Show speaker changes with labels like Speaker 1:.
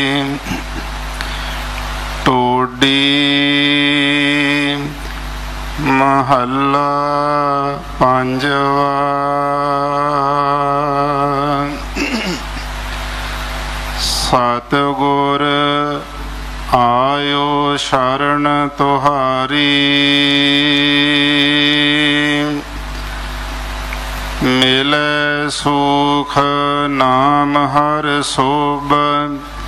Speaker 1: ਟੋਡੀ ਮਹੱਲਾ ਪੰਜਵਾ। ਸਤਿਗੁਰ ਆਇਓ ਸ਼ਰਨ ਤੁਹਾਰੀ, ਮਿਲੈ ਸੁਖ ਨਾਮ ਹਰਿ ਸੋਭਿ।